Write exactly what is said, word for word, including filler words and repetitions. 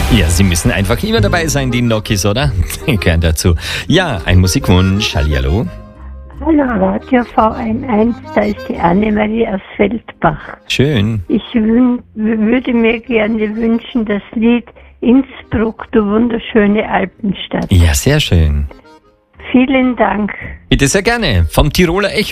Ja, Sie müssen einfach immer dabei sein, die Nokis, oder? Die gehören dazu. Ja, ein Musikwunsch. Hallihallo. Hallo Radio V eins, da ist die Annemarie aus Feldbach. Schön. Ich wün- würde mir gerne wünschen, das Lied Innsbruck, du wunderschöne Alpenstadt. Ja, sehr schön. Vielen Dank. Bitte sehr gerne. Vom Tiroler Echo.